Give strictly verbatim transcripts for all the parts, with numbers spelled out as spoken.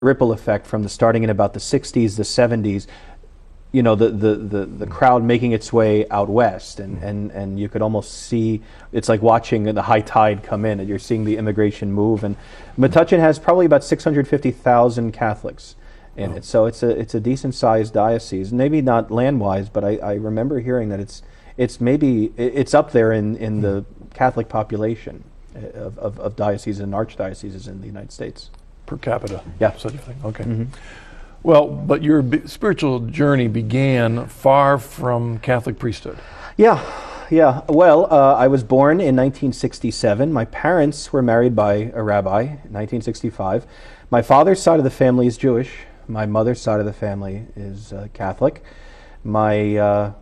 ripple effect from the starting in about the sixties, the seventies, you know, the, the, the, the crowd making its way out west, and, and, and you could almost see, it's like watching the high tide come in, and you're seeing the immigration move. And Metuchen has probably about six hundred fifty thousand Catholics in oh. it, so it's a it's a decent sized diocese. Maybe not land wise, but I, I remember hearing that it's it's maybe it's up there in, in mm. the Catholic population of, of, of dioceses and archdioceses in the United States. Per capita, yeah, such a thing. Okay. Mm-hmm. Well, but your b- spiritual journey began far from Catholic priesthood. Yeah, yeah. Well, uh, I was born in nineteen sixty-seven. My parents were married by a rabbi in nineteen sixty-five. My father's side of the family is Jewish. My mother's side of the family is uh, Catholic. My uh,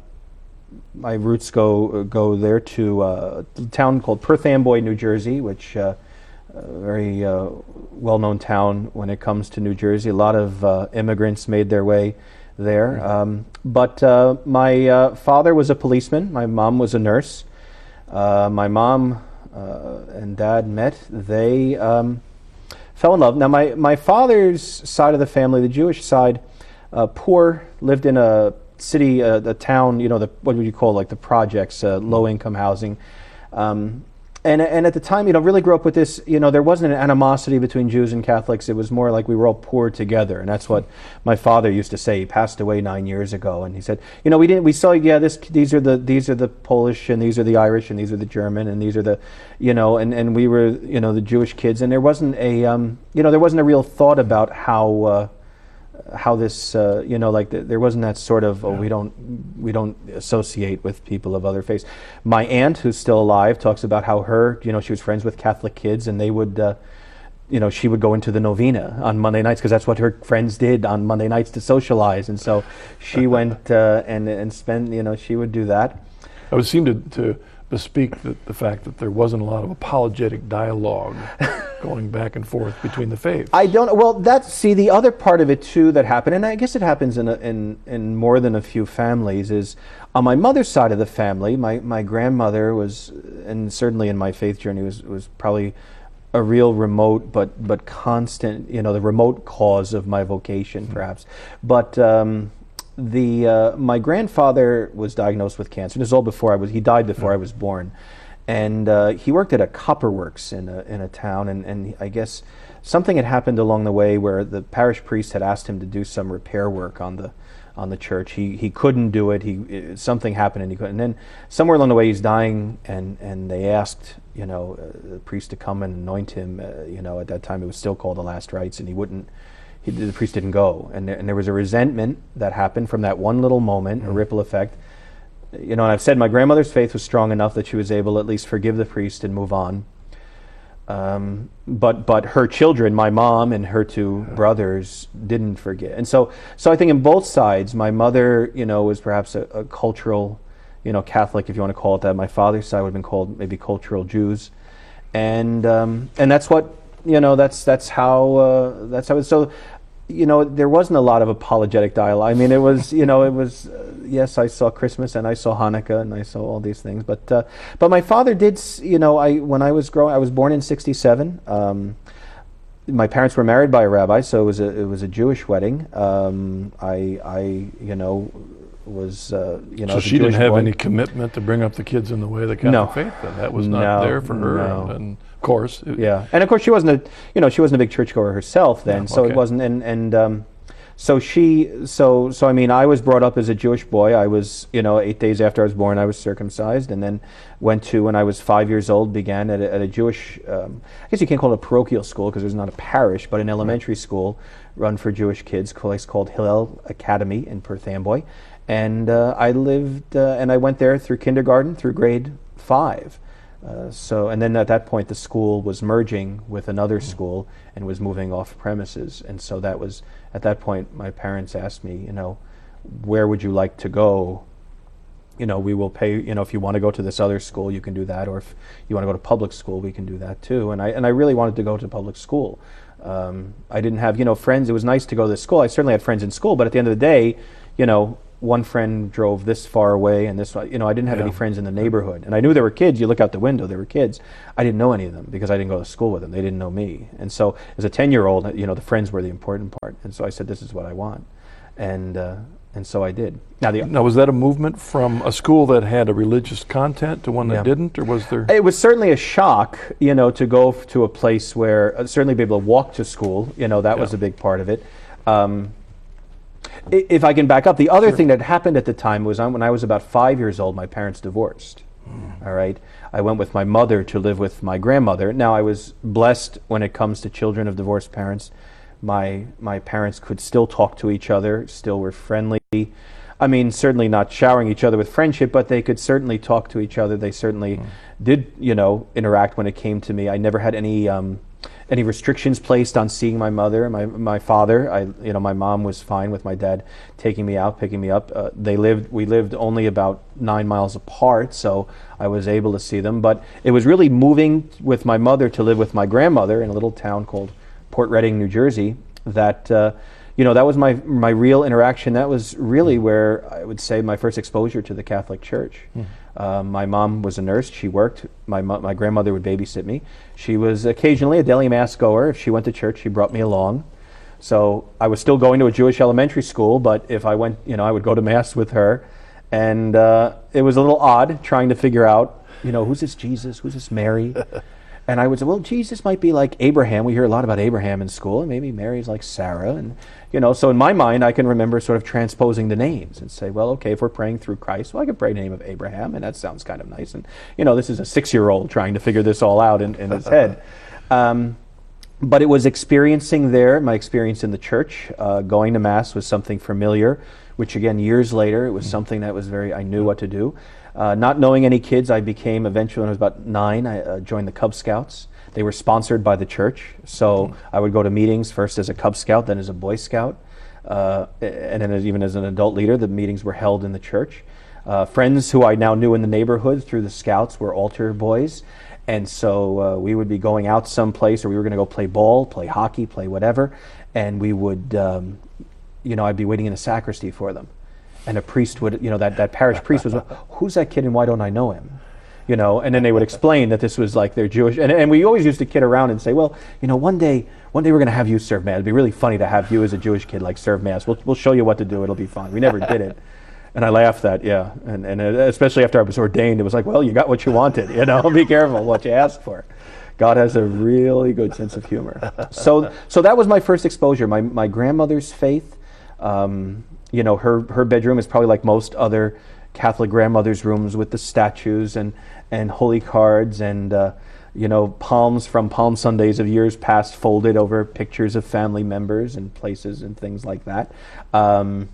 my roots go go there to uh, a town called Perth Amboy, New Jersey, which uh, a very uh, well-known town when it comes to New Jersey. A lot of uh, immigrants made their way there. Um, but uh, my uh, father was a policeman. My mom was a nurse. Uh, my mom uh, and dad met. They um, fell in love. Now, my, my father's side of the family, the Jewish side, uh, poor, lived in a city, uh, the town, you know, the, what would you call, like the projects, uh, low-income housing. Um, And and at the time, you know, really grew up with this, you know, there wasn't an animosity between Jews and Catholics. It was more like we were all poor together. And that's what my father used to say. He passed away nine years ago. And he said, you know, we didn't, we saw, yeah, this, these are the, these are the Polish, and these are the Irish, and these are the German, and these are the, you know, and, and we were, you know, the Jewish kids. And there wasn't a, um, you know, there wasn't a real thought about how, uh, how this, uh, you know, like the, there wasn't that sort of, oh, we don't, we don't associate with people of other faiths. My aunt, who's still alive, talks about how her, you know, she was friends with Catholic kids, and they would, uh, you know, she would go into the novena on Monday nights because that's what her friends did on Monday nights to socialize, and so she went uh, and and spent, you know, she would do that. I would seem to, to bespeak the, the fact that there wasn't a lot of apologetic dialogue going back and forth between the faiths. I don't, well, that's, see, the other part of it too that happened, and I guess it happens in a, in, in more than a few families, is on my mother's side of the family, my, my grandmother was, and certainly in my faith journey, was, was probably a real remote but but constant, you know, the remote cause of my vocation, mm-hmm. perhaps. But um, the uh, my grandfather was diagnosed with cancer. This is all before I was, he died before mm-hmm. I was born. And uh, he worked at a copper works in a, in a town, and, and I guess something had happened along the way where the parish priest had asked him to do some repair work on the on the church. He he couldn't do it. He it, something happened and he couldn't. And then somewhere along the way he's dying, and, and they asked, you know, uh, the priest to come and anoint him. Uh, you know, at that time it was still called the last rites, and he wouldn't. He, the priest didn't go, and there, and there was a resentment that happened from that one little moment, mm-hmm. a ripple effect. You know, and I've said my grandmother's faith was strong enough that she was able to at least forgive the priest and move on. Um, but but her children, my mom and her two brothers, didn't forget. And so so I think in both sides, my mother, you know, was perhaps a, a cultural, you know, Catholic, if you want to call it that. My father's side would have been called maybe cultural Jews, and um, and that's what, you know, that's that's how uh, that's how. It, so. You know, there wasn't a lot of apologetic dialogue. I mean, it was, you know, it was, uh, yes, I saw Christmas and I saw Hanukkah and I saw all these things. But uh, but my father did, you know, I when I was growing, I was born in sixty-seven. Um, my parents were married by a rabbi, so it was a, it was a Jewish wedding. Um, I, I, you know, was, uh, you know. So she didn't have boy. any commitment to bring up the kids in the way of the Catholic no. faith, then? That was not no, there for her. No. And, and of course. It, yeah. And of course she wasn't a, you know, she wasn't a big churchgoer herself then, no, so okay. it wasn't, and, and um, so she, so, so I mean, I was brought up as a Jewish boy. I was, you know, eight days after I was born, I was circumcised, and then went to, when I was five years old, began at a, at a Jewish, um, I guess you can't call it a parochial school because there's not a parish, but an elementary school run for Jewish kids, a place called Hillel Academy in Perth Amboy. And uh, I lived, uh, and I went there through kindergarten through grade five. Uh, so, and then at that point, the school was merging with another school and was moving off premises. And so that was, at that point, my parents asked me, you know, where would you like to go? You know, we will pay, you know, if you want to go to this other school, you can do that. Or if you want to go to public school, we can do that too. And I, and I really wanted to go to public school. Um, I didn't have, you know, friends. It was nice to go to this school. I certainly had friends in school, but at the end of the day, you know, one friend drove this far away, and this, you know, I didn't have Yeah. any friends in the neighborhood. And I knew there were kids. You look out the window, there were kids. I didn't know any of them because I didn't go to school with them. They didn't know me. And so as a ten-year-old, you know, the friends were the important part. And so I said, this is what I want. And uh, and so I did. Now, the Now, was that a movement from a school that had a religious content to one that Yeah. didn't, or was there? It was certainly a shock, you know, to go f- to a place where uh, certainly be able to walk to school. You know, that was Yeah. a big part of it. Um, i- if I can back up, the other Sure. thing that happened at the time was um, when I was about five years old, my parents divorced. All right, I went with my mother to live with my grandmother. Now, I was blessed when it comes to children of divorced parents. My my parents could still talk to each other, still were friendly. I mean, certainly not showering each other with friendship, but they could certainly talk to each other. They certainly Mm. did, you know, interact when it came to me. I never had any um, any restrictions placed on seeing my mother, my my father. I, you know, my mom was fine with my dad taking me out, picking me up. Uh, they lived, we lived only about nine miles apart, so I was able to see them. But it was really moving with my mother to live with my grandmother in a little town called Port Reading, New Jersey. That. Uh, You know, that was my my real interaction. That was really where I would say my first exposure to the Catholic Church. Mm. Um, my mom was a nurse. She worked. My mo- my grandmother would babysit me. She was occasionally a daily mass goer. If she went to church, she brought me along. So I was still going to a Jewish elementary school, but if I went, you know, I would go to mass with her. And uh, it was a little odd trying to figure out, you know, who's this Jesus? Who's this Mary? And I would say, well, Jesus might be like Abraham. We hear a lot about Abraham in school, and maybe Mary's like Sarah. And, you know, so in my mind, I can remember sort of transposing the names and say, well, okay, if we're praying through Christ, well, I could pray the name of Abraham, and that sounds kind of nice. And, you know, this is a six-year-old trying to figure this all out in, in his head. Um, but it was experiencing there, my experience in the church, uh, going to Mass was something familiar, which again, years later, it was something that was very, I knew what to do. Uh, not knowing any kids, I became, eventually when I was about nine, I uh, joined the Cub Scouts. They were sponsored by the church, so mm. I would go to meetings first as a Cub Scout, then as a Boy Scout, uh, and then as, even as an adult leader, the meetings were held in the church. Uh, friends who I now knew in the neighborhood through the Scouts were altar boys, and so uh, we would be going out someplace, or we were going to go play ball, play hockey, play whatever, and we would, um, you know, I'd be waiting in the sacristy for them. And a priest would, you know, that, that parish priest was, who's that kid and why don't I know him? You know, and then they would explain that this was like their Jewish, and, and we always used to kid around and say, well, you know, one day, one day we're going to have you serve Mass. It'd be really funny to have you as a Jewish kid like serve Mass. We'll, we'll show you what to do. It'll be fun. We never did it. And I laughed at, yeah. And, and especially after I was ordained, it was like, well, you got what you wanted, you know, be careful what you ask for. God has a really good sense of humor. So, so that was my first exposure. My, my grandmother's faith, um, you know, her, her bedroom is probably like most other Catholic grandmothers' rooms with the statues and, and holy cards and, uh, you know, palms from Palm Sundays of years past folded over pictures of family members and places and things like that. Um,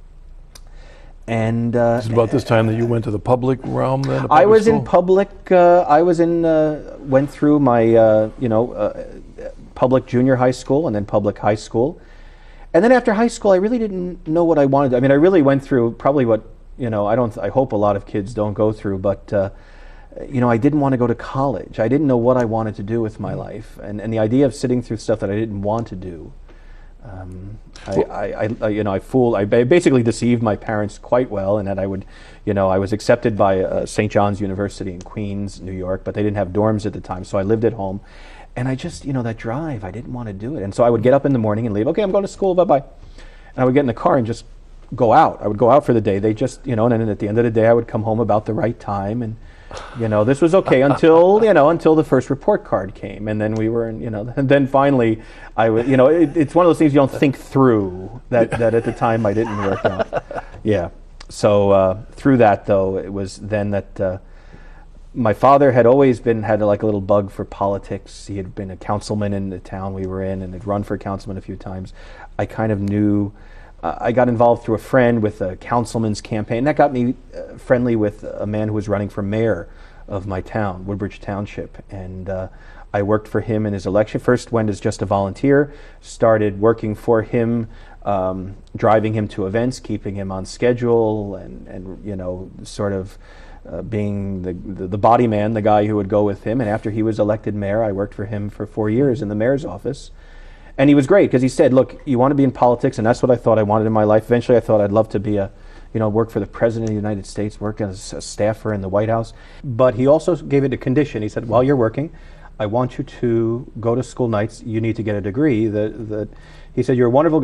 and uh, Is it about this time that you went to the public realm then? the I public was school? in public, uh, I was in, uh, went through my, uh, you know, uh, public junior high school and then public high school. And then after high school, I really didn't know what I wanted. I mean, I really went through probably what, you know, I don't, I hope a lot of kids don't go through, but, uh, you know, I didn't want to go to college. I didn't know what I wanted to do with my life. And, and the idea of sitting through stuff that I didn't want to do, um, I, I, I, you know, I fooled, I basically deceived my parents quite well in that I would, you know, I was accepted by uh, Saint John's University in Queens, New York, but they didn't have dorms at the time, so I lived at home. And I just, you know, that drive, I didn't want to do it. And so I would get up in the morning and leave. Okay, I'm going to school, bye-bye. And I would get in the car and just go out. I would go out for the day. They just, you know, and then at the end of the day, I would come home about the right time. And, you know, this was okay until, you know, until the first report card came. And then we were, in, you know, and then finally, I would, you know, it, it's one of those things you don't think through that, that at the time I didn't work out. Yeah. So uh, through that, though, it was then that... Uh, my father had always been, had like a little bug for politics. He had been a councilman in the town we were in and had run for councilman a few times. I kind of knew, uh, I got involved through a friend with a councilman's campaign. That got me uh, friendly with a man who was running for mayor of my town, Woodbridge Township. And uh, I worked for him in his election. First went as just a volunteer, started working for him, um, driving him to events, keeping him on schedule and, and you know, sort of Uh, being the, the the body man, the guy who would go with him. And after he was elected mayor, I worked for him for four years in the mayor's office. And he was great because he said, look, you want to be in politics, and that's what I thought I wanted in my life. Eventually I thought I'd love to be a, you know, work for the President of the United States, work as a staffer in the White House. But he also gave it a condition. He said, while you're working, I want you to go to school nights. You need to get a degree. That, that he said, you're a wonderful guy.